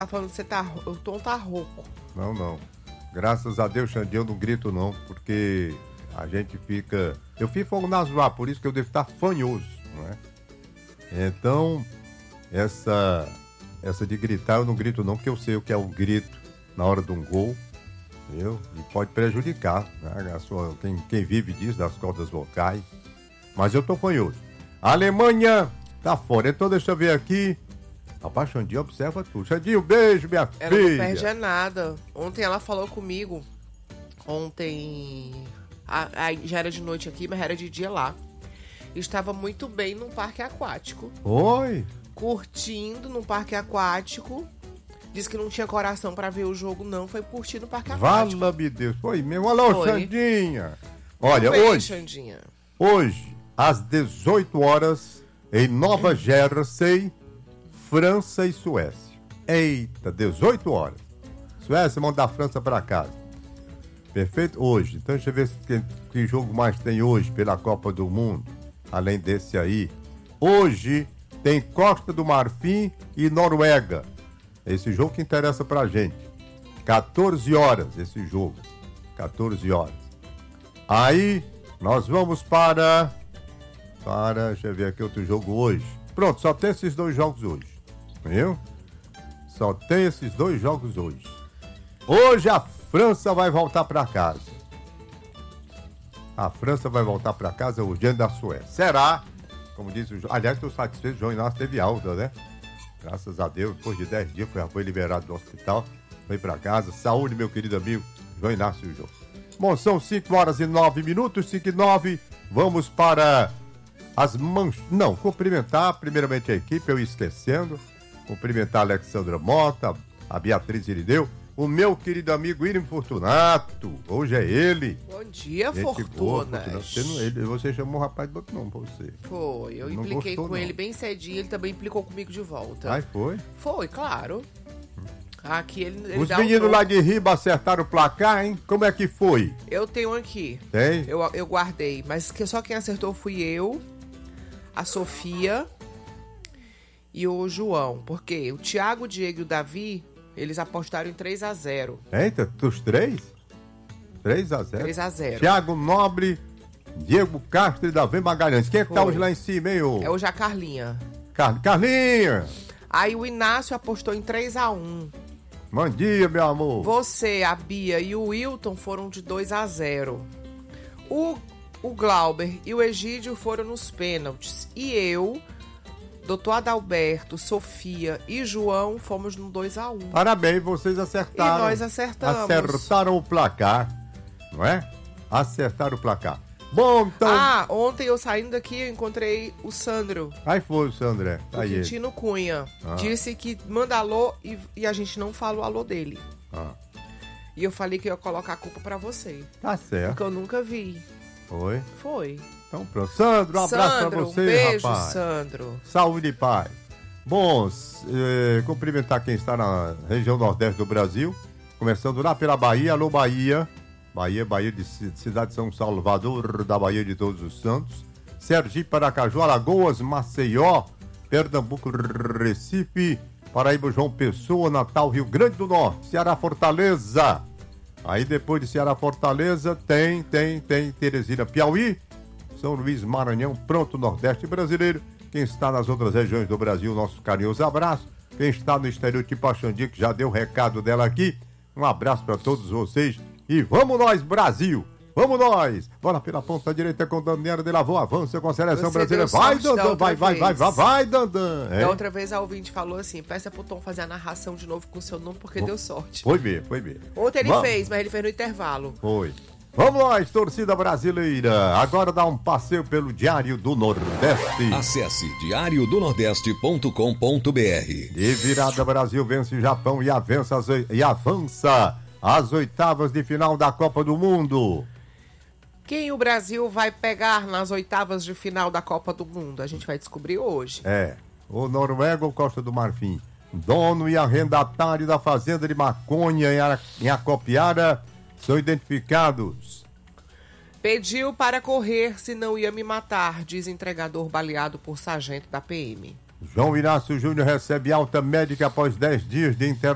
Tá falando que o tom tá rouco. Não. Graças a Deus, Xandinho, eu não grito não, porque a gente fica... Eu fico fogo nas ar, por isso que eu devo estar fanhoso, não é? Então, essa de gritar eu não grito não, porque eu sei o que é o grito na hora de um gol, entendeu? E pode prejudicar, né? Quem vive disso, das cordas vocais. Mas eu tô fanhoso. A Alemanha tá fora, então deixa eu ver aqui. Rapaz, Xandinho observa tudo. Xandinho, beijo, minha filha. Ela não perde nada. Ontem ela falou comigo. Ontem... já era de noite aqui, mas era de dia lá. Estava muito bem num parque aquático. Oi? Curtindo no parque aquático. Disse que não tinha coração pra ver o jogo, não. Foi curtir no parque aquático. Vala-me Deus. Foi mesmo. Alô, Foi. Xandinha. Olha, Xandinha. Hoje, às 18 horas, em Nova Jersey, França e Suécia. Eita, 18 horas. Suécia manda a França pra casa. Perfeito? Hoje. Então deixa eu ver que jogo mais tem hoje pela Copa do Mundo. Além desse aí. Hoje tem Costa do Marfim e Noruega. Esse jogo que interessa pra gente. 14 horas esse jogo. 14 horas. Aí nós vamos para... Deixa eu ver aqui outro jogo hoje. Pronto, só tem esses dois jogos hoje. Viu? Só tem esses dois jogos hoje. Hoje a França vai voltar para casa. A França vai voltar para casa hoje, diante da Suécia. Será? Como disse o João. Aliás, estou satisfeito, o João Inácio teve alta, né? Graças a Deus, depois de 10 dias já foi liberado do hospital. Foi para casa. Saúde, meu querido amigo João Inácio e o João. Bom, são 5 horas e 9 minutos, 5 e 9. Vamos para as Não, cumprimentar primeiramente a equipe, eu esquecendo. Cumprimentar a Alexandra Mota, a Beatriz Irineu, o meu querido amigo Irem Fortunato. Hoje é ele. Bom dia, Gente boa, Fortuna. Você chamou o rapaz do outro nome pra você. Foi, eu Não impliquei gostou, com não. ele bem cedinho, ele também implicou comigo de volta. Aí foi. Foi, claro. Aqui ele Os dá meninos um lá de Riba acertaram o placar, hein? Como é que foi? Eu tenho aqui. Tem? Eu guardei, mas só quem acertou fui eu, a Sofia e o João. Porque o Thiago, o Diego e o Davi, eles apostaram em 3-0. Eita, dos três? 3-0. 3-0. Thiago Nobre, Diego Castro e Davi Magalhães. Quem é que tá Foi. hoje lá em cima, hein, ô? É hoje a Carlinha. Carlinha! Aí o Inácio apostou em 3-1. Bom dia, meu amor. Você, a Bia e o Wilton foram de 2-0. O Glauber e o Egídio foram nos pênaltis. E eu, Dr. Adalberto, Sofia e João fomos no 2-1. Parabéns, vocês acertaram. E nós acertamos. Acertaram o placar, não é? Acertaram o placar. Bom, então... Ontem eu saindo daqui eu encontrei o Sandro, Aí foi o Sandré. o Aí ele. Quintino Cunha. Disse que manda alô e a gente não fala o alô dele. E eu falei que eu ia colocar a culpa pra você. Tá certo. Porque eu nunca vi. Foi. Foi. Então pronto. Sandro, um abraço pra você, um beijo, rapaz. Sandro. Saúde e paz. Bom, cumprimentar quem está na região nordeste do Brasil. Começando lá pela Bahia. Alô, Bahia. Bahia de cidade de São Salvador, da Bahia de Todos os Santos. Sergipe, Paracaju, Alagoas, Maceió, Pernambuco, Recife, Paraíba, João Pessoa, Natal, Rio Grande do Norte, Ceará, Fortaleza. Aí depois de Ceará, Fortaleza, tem Teresina, Piauí, São Luís, Maranhão, pronto, Nordeste brasileiro. Quem está nas outras regiões do Brasil, nosso carinhoso abraço. Quem está no exterior, tipo a Xandi, que já deu o recado dela aqui, um abraço para todos vocês. E vamos nós, Brasil! Vamos nós! Bora pela ponta direita com Daniela de Lavô, avança com a seleção Você brasileira. deu Vai, sorte da Dandan, outra vai, Dandan! Da outra vez a ouvinte falou assim, peça pro Tom fazer a narração de novo com o seu nome, porque deu sorte. Foi mesmo. Ontem ele fez, mas ele fez no intervalo. Foi. Vamos nós, torcida brasileira! Agora dá um passeio pelo Diário do Nordeste. Acesse diariodonordeste.com.br. De virada, Brasil vence o Japão e avança às oitavas de final da Copa do Mundo. Quem o Brasil vai pegar nas oitavas de final da Copa do Mundo? A gente vai descobrir hoje. O Noruega ou Costa do Marfim. Dono e arrendatário da fazenda de maconha em Acopiara são identificados. Pediu para correr se não ia me matar, diz entregador baleado por sargento da PM. João Inácio Júnior recebe alta médica após 10 dias de internação.